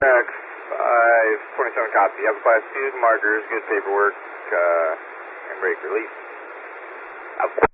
527 copy. Have a class 2 markers, good paperwork, and break release. Out.